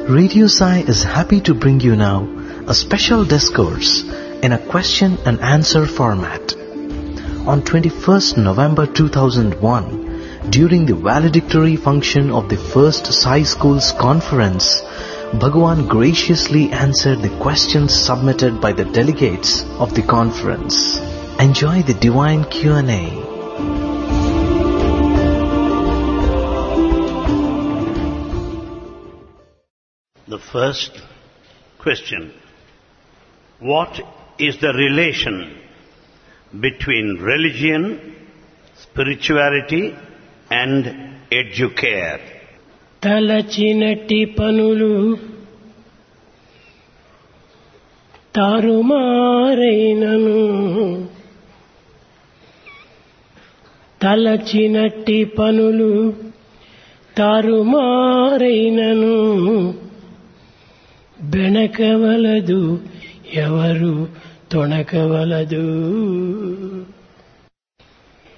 Radio Sai is happy to bring you now a special discourse in a question and answer format. On 21st November 2001, during the valedictory function of the first Sai Schools Conference, Bhagavan graciously answered the questions submitted by the delegates of the conference. Enjoy the divine Q&A. The first question: what is the relation between religion, spirituality and educare? తలచినట్టి పనులు తారుమారైనను, తలచినట్టి పనులు తారుమారైనను, బెణకవలదు ఎవరు తొణకవలదు.